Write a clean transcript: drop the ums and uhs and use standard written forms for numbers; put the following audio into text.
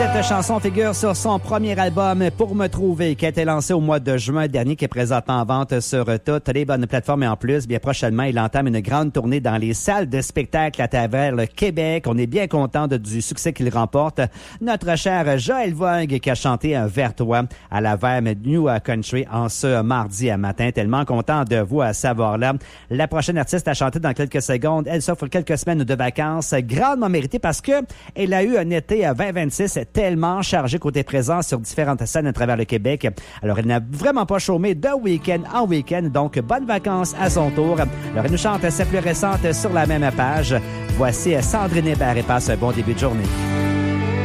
Cette chanson figure sur son premier album Pour me trouver, qui a été lancé au mois de juin dernier, qui est présentement en vente sur toutes les bonnes plateformes. Et en plus, bien prochainement, il entame une grande tournée dans les salles de spectacle à travers le Québec. On est bien content du succès qu'il remporte. Notre cher Joël Vogue, qui a chanté un Vers toi à la Verve New Country en ce mardi à matin. Tellement content de vous savoir là. La prochaine artiste à chanter dans quelques secondes. Elle s'offre quelques semaines de vacances grandement méritées parce que elle a eu un été 2026 tellement chargé côté présent sur différentes scènes à travers le Québec. Alors, elle n'a vraiment pas chômé de week-end en week-end, donc bonnes vacances à son tour. Alors, elle nous chante sa plus récente sur la même page. Voici Sandrine Hébert et passe un bon début de journée.